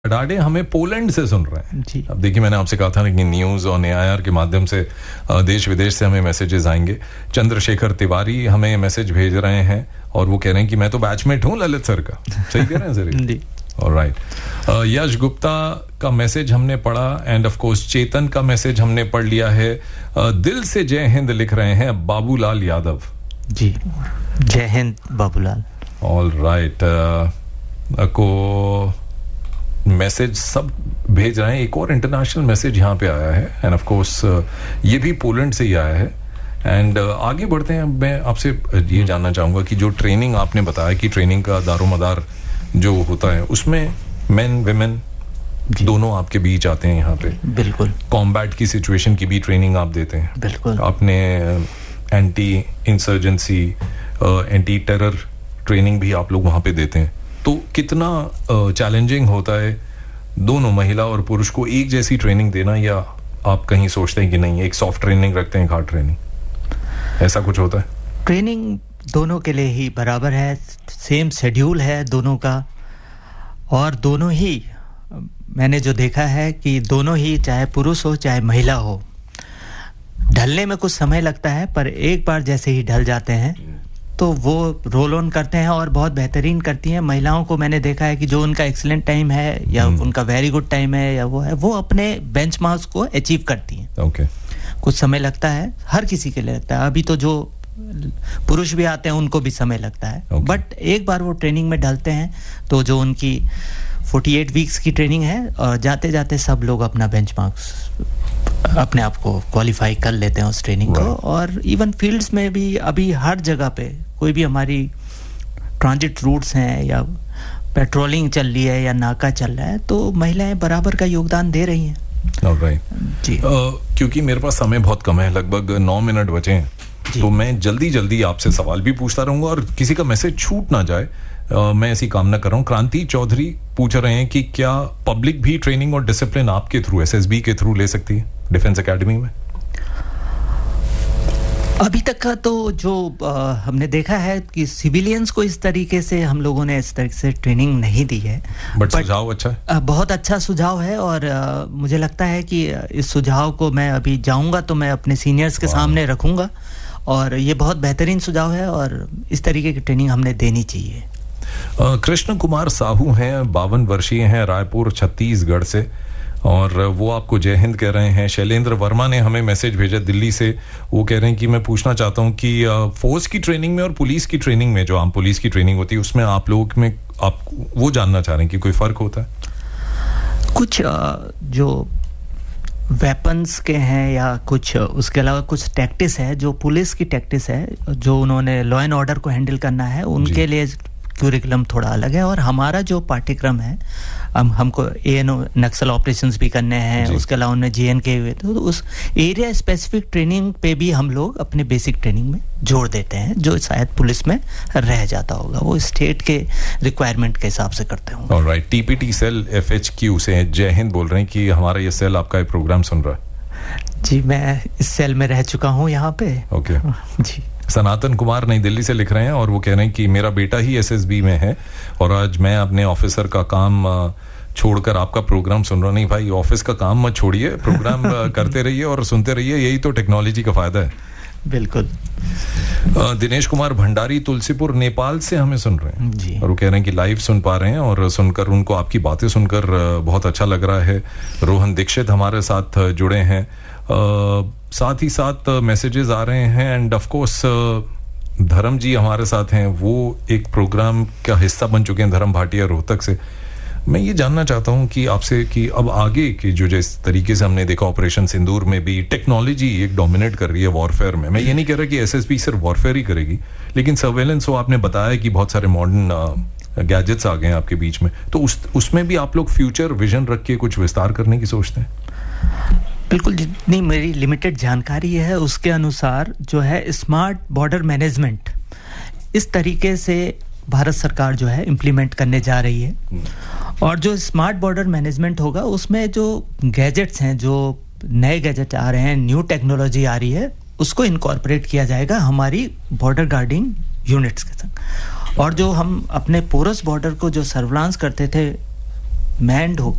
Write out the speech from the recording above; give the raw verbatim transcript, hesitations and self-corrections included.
Dadae हमें Poland से सुन रहे हैं जी। अब देखिए, मैंने आपसे कहा था कि न्यूज और ए आई आर के माध्यम से देश विदेश से हमें मैसेजेस आएंगे। चंद्रशेखर तिवारी हमें मैसेज भेज रहे हैं और वो कह रहे हैं कि मैं तो बैचमेट हूँ ललित सर का। सही कह रहे हैं सर? जी। ऑलराइट। यश गुप्ता का मैसेज हमने पढ़ा एंड ऑफ कोर्स चेतन का मैसेज हमने पढ़ लिया है। uh, दिल से जय हिंद लिख रहे हैं बाबूलाल यादव जी। जय हिंद बाबूलाल। All right. को मैसेज सब भेज रहे हैं। एक और इंटरनेशनल मैसेज यहाँ पे आया है एंड ऑफ कोर्स ये भी पोलैंड से ही आया है। एंड uh, आगे बढ़ते हैं। मैं आपसे ये जानना चाहूंगा कि जो ट्रेनिंग आपने बताया कि ट्रेनिंग का दारोमदार जो होता है उसमें मेन विमेन दोनों आपके बीच आते हैं यहाँ पे। बिल्कुल। कॉम्बैट की सिचुएशन की भी ट्रेनिंग आप देते हैं। बिल्कुल। आपने anti insurgency anti terror training भी आप लोग वहाँ पे देते हैं। तो कितना चैलेंजिंग uh, होता है दोनों महिला और पुरुष को एक जैसी ट्रेनिंग देना, या आप कहीं सोचते हैं कि नहीं एक सॉफ्ट ट्रेनिंग रखते हैं, हार्ड ट्रेनिंग, ऐसा कुछ होता है? ट्रेनिंग दोनों के लिए ही बराबर है, सेम शेड्यूल है दोनों का। और दोनों ही मैंने जो देखा है कि दोनों ही, चाहे पुरुष हो चाहे महिला हो, ढलने में कुछ समय लगता है, पर एक बार जैसे ही ढल जाते हैं तो वो रोल ऑन करते हैं और बहुत बेहतरीन करती हैं। महिलाओं को मैंने देखा है कि जो उनका एक्सीलेंट टाइम है या उनका वेरी गुड टाइम है या वो है, वो अपने बेंचमार्क्स को अचीव करती हैं। ओके। कुछ समय लगता है, हर किसी के लिए लगता है। अभी तो जो पुरुष भी आते हैं उनको भी समय लगता है, okay. बट एक बार वो ट्रेनिंग में ढलते हैं तो जो उनकी अड़तालीस वीक्स की ट्रेनिंग है, और जाते जाते सब लोग अपना बेंचमार्क्स अपने आप को क्वालिफाई कर लेते हैं उस ट्रेनिंग right. को। और इवन फील्ड्स में भी अभी हर जगह पे कोई भी हमारी ट्रांजिट रूट्स हैं या पेट्रोलिंग चल रही है या नाका चल रहा है, तो महिलाएं बराबर का योगदान दे रही हैं। Alright. जी। uh, क्योंकि मेरे पास समय बहुत कम है, लगभग नौ मिनट बचे हैं, तो मैं जल्दी जल्दी आपसे सवाल भी पूछता रहूंगा और किसी का मैसेज छूट ना जाए, uh, मैं ऐसी कामना कर रहा हूँ। क्रांति चौधरी पूछ रहे हैं कि क्या पब्लिक भी ट्रेनिंग और डिसिप्लिन आपके थ्रू, एस एस बी के थ्रू ले सकती है डिफेंस एकेडमी में? अभी तक का तो जो आ, हमने देखा है कि सिविलियंस को इस तरीके से हम लोगों ने इस तरीके से ट्रेनिंग नहीं दी है। बट सुझाव अच्छा है। आ, बहुत अच्छा सुझाव है और आ, मुझे लगता है कि इस सुझाव को मैं अभी जाऊंगा तो मैं अपने सीनियर्स के सामने रखूंगा, और ये बहुत बेहतरीन सुझाव है और इस तरीके की ट्रेनिंग हमने देनी चाहिए। कृष्ण कुमार साहू हैं, बावन वर्षीय हैं, रायपुर छत्तीसगढ़ से, और वो आपको जय हिंद कह रहे हैं। शैलेंद्र वर्मा ने हमें मैसेज भेजा दिल्ली से। वो कह रहे हैं कि मैं पूछना चाहता हूं कि फोर्स की ट्रेनिंग में और पुलिस की ट्रेनिंग में, जो आम पुलिस की ट्रेनिंग होती है, उसमें आप लोग में आप वो जानना चाह रहे हैं कि कोई फर्क होता है? कुछ जो वेपन्स के हैं या कुछ उसके अलावा कुछ टैक्टिस है, जो पुलिस की टैक्टिस है, जो उन्होंने लॉ एंड ऑर्डर को हैंडल करना है, उनके लिए क्यूरिकुलम थोड़ा अलग है। और हमारा जो पाठ्यक्रम है, हम हमको A N O Naxal operations भी करने हैं, उसके अलावा उनमें जे एन के हुए, तो उस एरिया स्पेसिफिक ट्रेनिंग पे भी हम लोग अपने बेसिक ट्रेनिंग में जोड़ देते हैं, जो शायद पुलिस में रह जाता होगा। वो स्टेट के रिक्वायरमेंट के हिसाब से करते होंगे। Alright. TPT cell F H Q से जय हिंद बोल रहे हैं कि हमारा ये सेल आपका ये प्रोग्राम सुन रहा है। जी, मैं इस सेल में रह चुका हूँ यहाँ पे। ओके। जी। सनातन कुमार नई दिल्ली से लिख रहे हैं और वो कह रहे हैं कि मेरा बेटा ही एस एस बी में है और आज मैं अपने ऑफिसर का काम छोड़कर आपका प्रोग्राम सुन रहा। नहीं भाई, ऑफिस का काम मत छोड़िए, प्रोग्राम करते रहिए और सुनते रहिए, यही तो टेक्नोलॉजी का फायदा है। बिल्कुल। दिनेश कुमार भंडारी तुलसीपुर नेपाल से हमें सुन रहे हैं जी। और वो कह रहे हैं कि लाइव सुन पा रहे हैं और सुनकर उनको आपकी बातें सुनकर बहुत अच्छा लग रहा है। रोहन दीक्षित हमारे साथ जुड़े हैं। Uh, साथ ही साथ मैसेजेस uh, आ रहे हैं एंड ऑफ कोर्स धर्म जी हमारे साथ हैं, वो एक प्रोग्राम का हिस्सा बन चुके हैं, धर्म भाटिया रोहतक से। मैं ये जानना चाहता हूं कि आपसे कि अब आगे की जो जिस तरीके से हमने देखा ऑपरेशन सिंदूर में भी टेक्नोलॉजी एक डोमिनेट कर रही है वॉरफेयर में। मैं ये नहीं कह रहा कि एसएसबी सिर्फ वॉरफेयर ही करेगी, लेकिन सर्वेलेंस हो, आपने बताया कि बहुत सारे मॉडर्न गैजेट्स आ गए हैं आपके बीच में, तो उस उसमें भी आप लोग फ्यूचर विजन रख के कुछ विस्तार करने की सोचते हैं? बिल्कुल। जितनी मेरी लिमिटेड जानकारी है उसके अनुसार जो है स्मार्ट बॉर्डर मैनेजमेंट इस तरीके से भारत सरकार जो है इम्प्लीमेंट करने जा रही है। और जो स्मार्ट बॉर्डर मैनेजमेंट होगा उसमें जो गैजेट्स हैं, जो नए गैजेट आ रहे हैं, न्यू टेक्नोलॉजी आ रही है, उसको इनकॉर्पोरेट किया जाएगा हमारी बॉर्डर गार्डिंग यूनिट्स के संग। और जो हम अपने पोरस बॉर्डर को जो सर्विलांस करते थे मैंड होकर